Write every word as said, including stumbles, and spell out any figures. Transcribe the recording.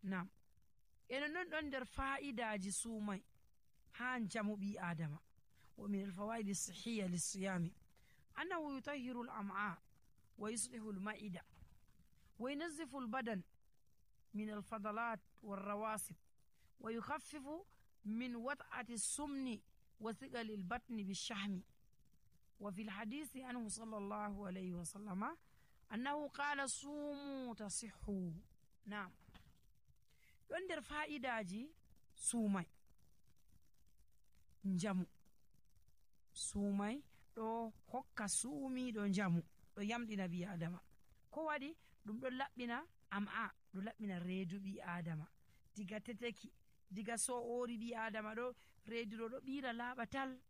nam eno non don der fa'idaji sumai han jamu bi adama wa min al-fawaid as-sihhiyya lis-siyam annahu yutahhiru al-am'a wa yuslihu al-ma'ida wa yunazzifu al-badan min al-fadalat wal-rawasib wa yukhaffifu min wat'ati as-sumni wa thiqal al-batn bi-shahmi. وفي الحديث عنه صلى الله عليه وسلم أنه قال صوموا تصحوا. نعم يندر فائداجي سومي njamu sumai do hokka sumi do njamu do yamdina bi adama ko wadi dum do labbina am'a do labbina reedu bi adama diga teteki diga so ori bi adama do reedu do do bira labatal